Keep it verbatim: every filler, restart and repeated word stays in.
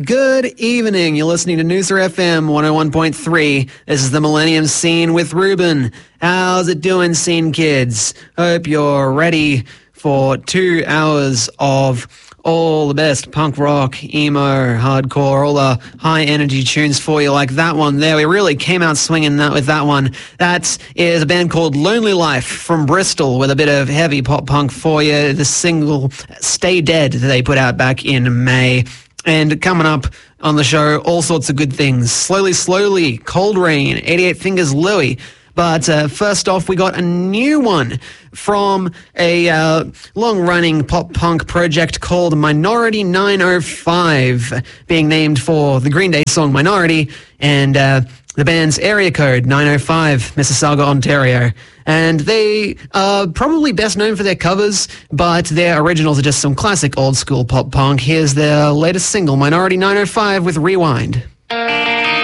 Good evening. You're listening to Noosa F M one oh one point three. This is the Millennium Scene with Ruben. How's it doing, Scene Kids? Hope you're ready for two hours of all the best punk rock, emo, hardcore, all the high energy tunes for you like that one there. We really came out swinging that with that one. That is a band called Lonely Life from Bristol with a bit of heavy pop punk for you. The single Stay Dead that they put out back in May. And coming up on the show, all sorts of good things. Slowly, Slowly, Cold Rain, eighty-eight Fingers Louie. But uh, first off, we got a new one from a uh, long-running pop-punk project called Minority nine oh five, being named for the Green Day song Minority, and uh, the band's area code, nine oh five, Mississauga, Ontario. And they are probably best known for their covers, but their originals are just some classic old-school pop-punk. Here's their latest single, Minority nine oh five, with Rewind.